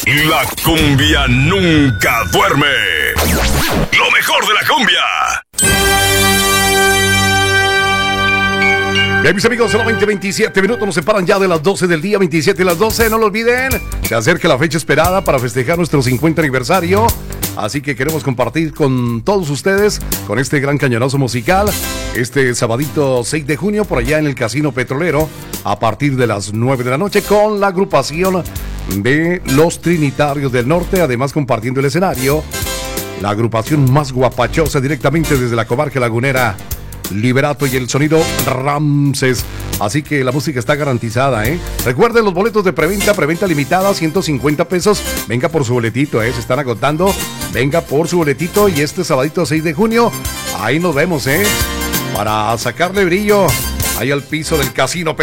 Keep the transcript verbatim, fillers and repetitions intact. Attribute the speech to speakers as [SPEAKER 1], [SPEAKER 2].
[SPEAKER 1] La cumbia nunca duerme. Lo mejor de la cumbia. Bien, mis amigos, solamente veintisiete minutos nos separan ya de las doce del día, veintisiete y las doce, no lo olviden. Se acerca la fecha esperada para festejar nuestro cincuenta aniversario. Así que queremos compartir con todos ustedes con este gran cañonazo musical. Este sabadito seis de junio por allá en el Casino Petrolero a partir de las nueve de la noche con la agrupación de los Trinitarios del Norte. Además compartiendo el escenario, la agrupación más guapachosa directamente desde la comarca lagunera, Liberato y el sonido Ramses. Así que la música está garantizada, ¿eh? Recuerden los boletos de preventa, preventa limitada, ciento cincuenta pesos. Venga por su boletito, ¿eh? Se están agotando. Venga por su boletito y este sabadito seis de junio, ahí nos vemos, ¿eh? Para sacarle brillo ahí al piso del Casino